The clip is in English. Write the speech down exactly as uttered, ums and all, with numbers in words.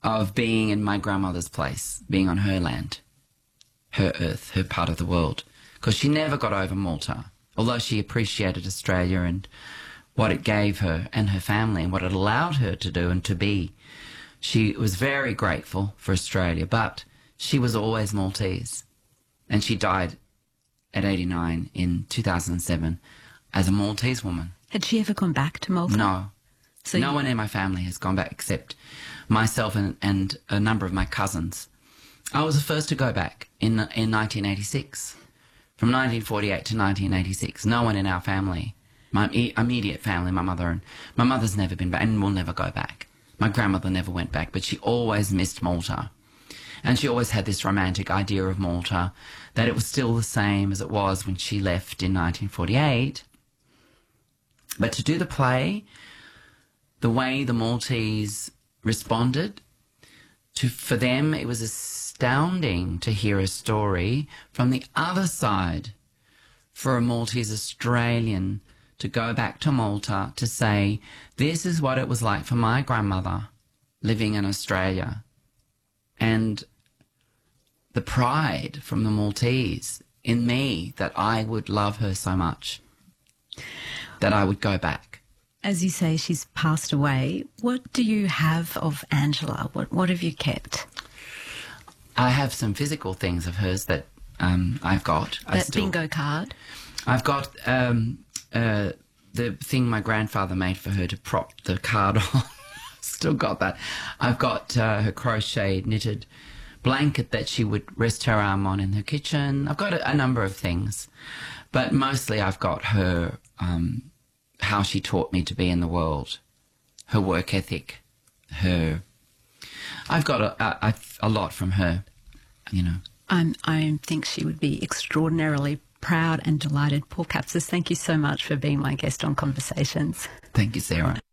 of being in my grandmother's place, being on her land, her earth, her part of the world, because she never got over Malta, although she appreciated Australia and what it gave her and her family and what it allowed her to do and to be. She was very grateful for Australia, but she was always Maltese. And she died at eighty-nine in two thousand seven as a Maltese woman. Had she ever gone back to Malta? No. So no you... one in my family has gone back except myself and, and a number of my cousins. I was the first to go back in in nineteen eighty-six. From nineteen forty-eight to nineteen eighty-six, no one in our family, my immediate family, my mother, and my mother's never been back and will never go back. My grandmother never went back, but she always missed Malta. And she always had this romantic idea of Malta, that it was still the same as it was when she left in nineteen forty-eight. But to do the play, the way the Maltese responded, to, for them it was astounding to hear a story from the other side, for a Maltese Australian to go back to Malta to say, this is what it was like for my grandmother living in Australia. And the pride from the Maltese in me that I would love her so much, that I would go back. As you say, she's passed away. What do you have of Angela? What, what have you kept? I have some physical things of hers that um, I've got. That I still, bingo card? I've got um, uh, the thing my grandfather made for her to prop the card on. Still got that. I've got uh, her crocheted, knitted blanket that she would rest her arm on in her kitchen. I've got a, a number of things. But mostly I've got her, um, how she taught me to be in the world, her work ethic, her... I've got a, a, a lot from her, you know. I'm, I think she would be extraordinarily proud and delighted. Paul Kapsis, thank you so much for being my guest on Conversations. Thank you, Sarah.